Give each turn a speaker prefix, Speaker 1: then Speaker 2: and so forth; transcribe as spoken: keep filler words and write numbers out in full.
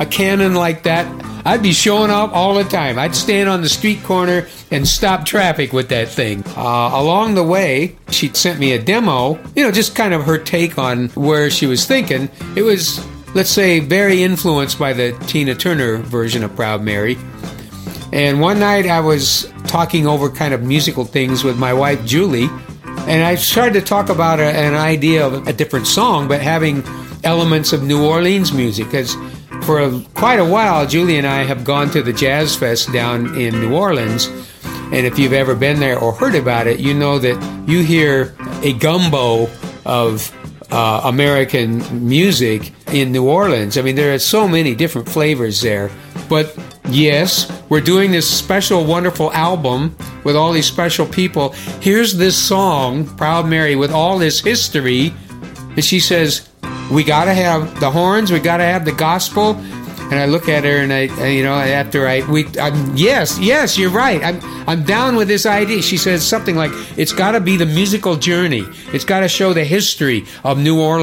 Speaker 1: a cannon like that, I'd be showing up all the time. I'd stand on the street corner and stop traffic with that thing. Uh, along the way, she'd sent me a demo, you know, just kind of her take on where she was thinking. It was, let's say, very influenced by the Tina Turner version of Proud Mary. And one night I was talking over kind of musical things with my wife, Julie, and I started to talk about a, an idea of a different song, but having elements of New Orleans music, because for a, quite a while, Julie and I have gone to the Jazz Fest down in New Orleans, and if you've ever been there or heard about it, you know that you hear a gumbo of uh, American music in New Orleans. I mean, there are so many different flavors there. But yes, we're doing this special, wonderful album with all these special people. Here's this song, Proud Mary, with all this history, and she says, we got to have the horns, we got to have the gospel. And I look at her and I, you know, after I, we, I'm, yes, yes, you're right. I'm, I'm down with this idea. She says something like, it's got to be the musical journey. It's got to show the history of New Orleans.